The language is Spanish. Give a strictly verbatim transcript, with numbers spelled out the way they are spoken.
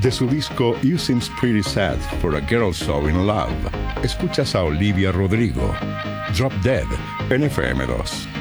De su disco You Seems Pretty Sad for a Girl So in Love, escuchas a Olivia Rodrigo. Drop Dead en F M dos.